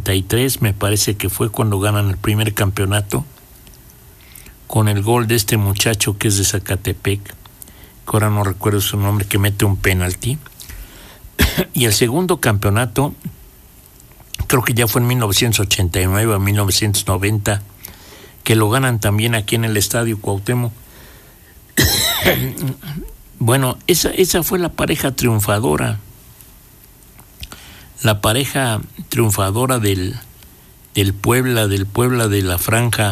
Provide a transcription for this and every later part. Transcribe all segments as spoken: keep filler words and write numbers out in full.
setenta y tres, me parece que fue cuando ganan el primer campeonato, con el gol de este muchacho que es de Zacatepec, que ahora no recuerdo su nombre, que mete un penalti. Y el segundo campeonato, creo que ya fue en mil novecientos ochenta y nueve a mil novecientos noventa, que lo ganan también aquí en el Estadio Cuauhtémoc. Bueno, esa, esa fue la pareja triunfadora, la pareja triunfadora del, del Puebla, del Puebla de la Franja,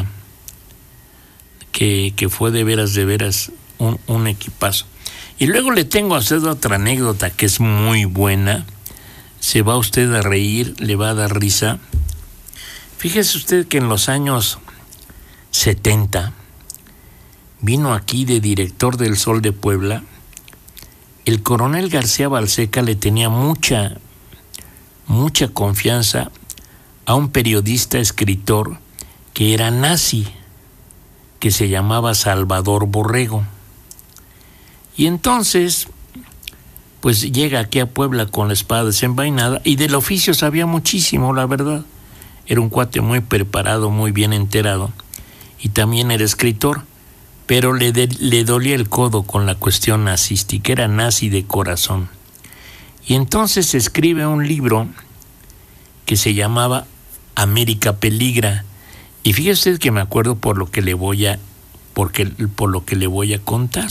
que, que fue de veras, de veras un, un equipazo. Y luego le tengo a usted otra anécdota que es muy buena. Se va usted a reír, le va a dar risa. Fíjese usted que en los años setenta vino aquí de director del Sol de Puebla. El coronel García Balseca le tenía mucha, mucha confianza a un periodista, escritor, que era nazi, que se llamaba Salvador Borrego. Y entonces, pues llega aquí a Puebla con la espada desenvainada, y del oficio sabía muchísimo, la verdad. Era un cuate muy preparado, muy bien enterado, y también era escritor, pero le, de, le dolía el codo con la cuestión nazística, era nazi de corazón. Y entonces escribe un libro que se llamaba América Peligra, y fíjese usted que me acuerdo por lo que le voy a, porque, por lo que le voy a contar.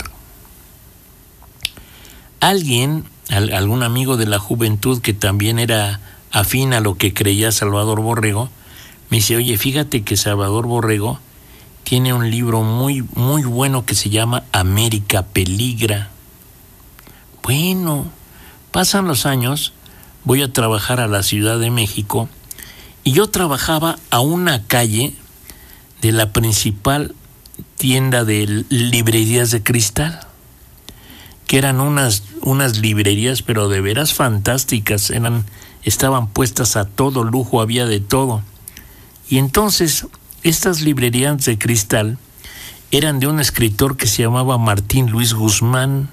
Alguien, algún amigo de la juventud que también era afín a lo que creía Salvador Borrego, me dice, oye, fíjate que Salvador Borrego tiene un libro muy, muy bueno que se llama América Peligra. Bueno, pasan los años, voy a trabajar a la Ciudad de México, y yo trabajaba a una calle de la principal tienda de librerías de cristal, que eran unas, unas librerías, pero de veras fantásticas, eran, estaban puestas a todo lujo, había de todo. Y entonces, estas librerías de cristal eran de un escritor que se llamaba Martín Luis Guzmán,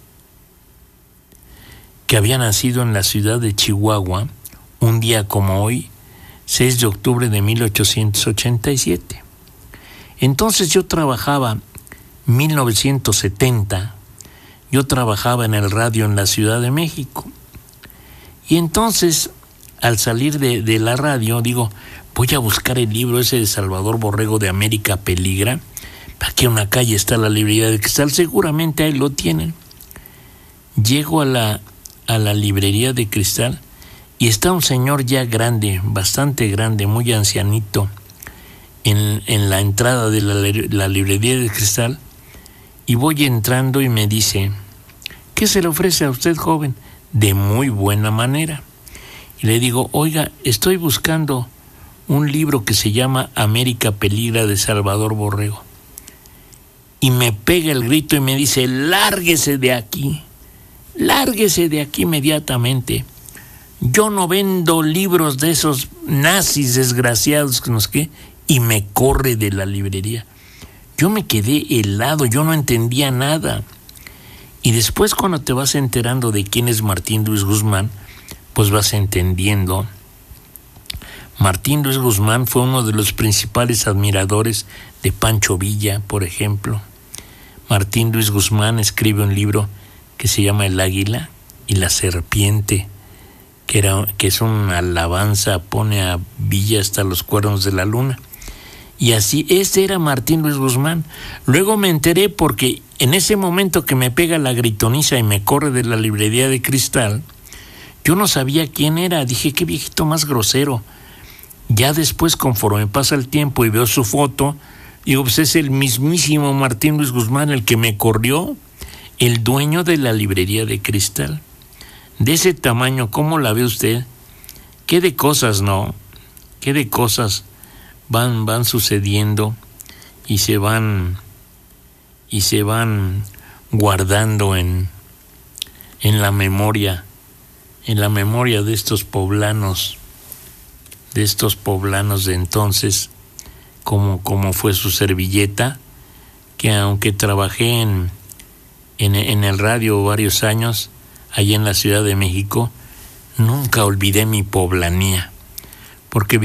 que había nacido en la ciudad de Chihuahua, un día como hoy, seis de octubre de mil ochocientos ochenta y siete. Entonces yo trabajaba, mil novecientos setenta, yo trabajaba en el radio en la Ciudad de México. Y entonces, al salir de, de la radio, digo, voy a buscar el libro ese de Salvador Borrego de América Peligra. Aquí en una calle está la librería de cristal, seguramente ahí lo tienen. Llego a la, a la librería de cristal y está un señor ya grande, bastante grande, muy ancianito, en, en la entrada de la, la librería de cristal, y voy entrando y me dice, ¿qué se le ofrece a usted, joven? De muy buena manera. Y le digo, oiga, estoy buscando un libro que se llama América Peligra de Salvador Borrego. Y me pega el grito y me dice, lárguese de aquí, lárguese de aquí inmediatamente. Yo no vendo libros de esos nazis desgraciados que nos que, y me corre de la librería. Yo me quedé helado, yo no entendía nada. Y después, cuando te vas enterando de quién es Martín Luis Guzmán, pues vas entendiendo. Martín Luis Guzmán fue uno de los principales admiradores de Pancho Villa, por ejemplo. Martín Luis Guzmán escribe un libro que se llama El Águila y la Serpiente, que, era, que es una alabanza, pone a Villa hasta los cuernos de la luna. Y así, ese era Martín Luis Guzmán. Luego me enteré porque en ese momento que me pega la gritoniza y me corre de la librería de cristal, yo no sabía quién era. Dije, qué viejito más grosero. Ya después, conforme pasa el tiempo y veo su foto, digo, pues es el mismísimo Martín Luis Guzmán el que me corrió, el dueño de la librería de cristal. De ese tamaño, ¿cómo la ve usted? ¿Qué de cosas, no? ¿Qué de cosas van, van sucediendo y se van, y se van guardando en, en la memoria, en la memoria de estos poblanos, de estos poblanos de entonces, como, como fue su servilleta, que aunque trabajé en, en, en el radio varios años, allá en la Ciudad de México, nunca olvidé mi poblanía, porque